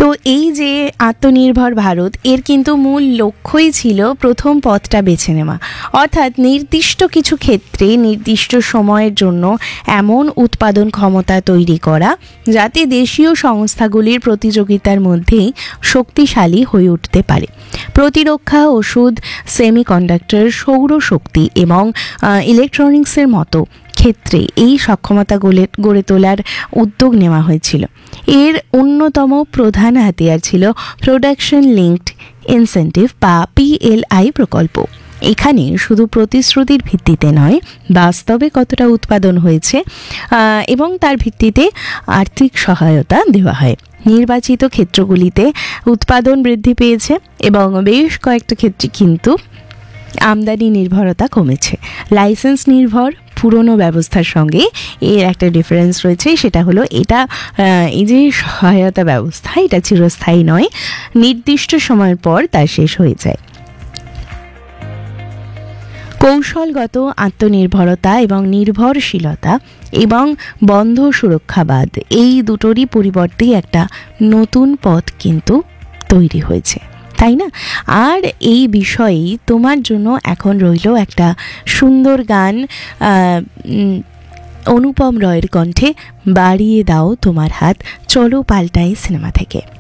এই যে আত্মনির্ভর ভারত, এর কিন্তু মূল লক্ষ্যই ছিল প্রথম পথটা বেছে নেওয়া, অর্থাৎ নির্দিষ্ট কিছু ক্ষেত্রে নির্দিষ্ট সময়ের জন্য এমন উৎপাদন ক্ষমতা তৈরি করা যাতে দেশীয় সংস্থাগুলির প্রতিযোগিতার মধ্যেই শক্তিশালী হয়ে উঠতে পারে। প্রতিরক্ষা, ওষুধ, সেমিকন্ডাক্টর, সৌরশক্তি এবং ইলেকট্রনিক্সের মতো ক্ষেত্রে এই সক্ষমতা গড়ে তোলার উদ্যোগ নেওয়া হয়েছিল। এর অন্যতম প্রধান হাতিয়ার ছিল প্রোডাকশন লিঙ্কড ইনসেন্টিভ বা PLI প্রকল্প। এখানে শুধু প্রতিশ্রুতির ভিত্তিতে নয়, বাস্তবে কতটা উৎপাদন হয়েছে এবং তার ভিত্তিতে আর্থিক সহায়তা দেওয়া হয়। নির্বাচিত ক্ষেত্রগুলিতে উৎপাদন বৃদ্ধি পেয়েছে এবং বেশ কয়েকটা ক্ষেত্রে কিন্তু আমদানি নির্ভরতা কমেছে। লাইসেন্স নির্ভর পুরনো ব্যবস্থার সঙ্গে এর একটা ডিফারেন্স রয়েছে, সেটা হলো এটা এই যে সহায়তা ব্যবস্থা, এটা চিরস্থায়ী নয়, নির্দিষ্ট সময়ের পর তা শেষ হয়ে যায়। কৌশলগত আত্মনির্ভরতা এবং নির্ভরশীলতা এবং বন্ধ সুরক্ষাবাদ, এই দুটোরই পরিবর্তে একটা নতুন পথ কিন্তু তৈরি হয়েছে, তাই না? আর এই বিষয়েই তোমার জন্য এখন রইল একটা সুন্দর গান, অনুপম রয়ের কণ্ঠে, বাড়িয়ে দাও তোমার হাত, চলো পাল্টাই সিনেমা থেকে।